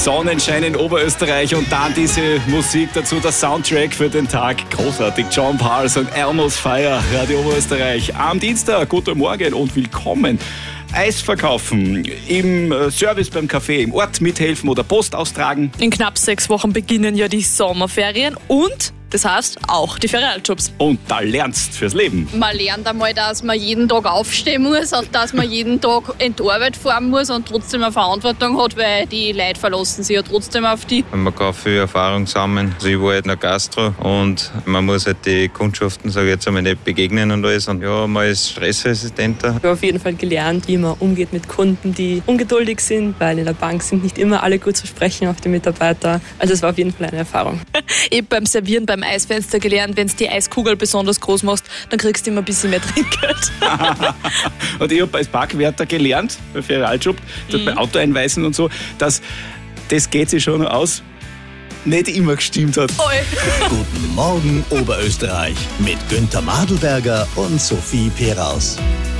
Sonnenschein in Oberösterreich und dann diese Musik dazu, der Soundtrack für den Tag. Großartig. John Pals und Elmo's Fire, Radio Oberösterreich. Am Dienstag, guten Morgen und willkommen. Eis verkaufen, im Service beim Café im Ort mithelfen oder Post austragen. In knapp 6 Wochen beginnen ja die Sommerferien und das heißt auch die Ferialjobs. Und da lernst fürs Leben. Man lernt einmal, dass man jeden Tag aufstehen muss und dass man jeden Tag in die Arbeit fahren muss und trotzdem eine Verantwortung hat, weil die Leute verlassen sich ja trotzdem auf die. Man kann viel Erfahrung sammeln. Also ich war halt in der Gastro und man muss halt die Kundschaften, sage ich jetzt einmal, nicht begegnen und alles. Und ja, man ist Stressassistenter. Ich habe auf jeden Fall gelernt, wie man umgeht mit Kunden, die ungeduldig sind, weil in der Bank sind nicht immer alle gut zu sprechen auf die Mitarbeiter. Also es war auf jeden Fall eine Erfahrung. Eben beim Servieren beim Eisfenster gelernt, wenn du die Eiskugel besonders groß machst, dann kriegst du immer ein bisschen mehr Trinkgeld. Und ich habe als Parkwärter gelernt, bei Ferialjob, bei Autoeinweisen und so, dass das geht sich schon aus, nicht immer gestimmt hat. Guten Morgen Oberösterreich mit Günther Madelberger und Sophie Peraus.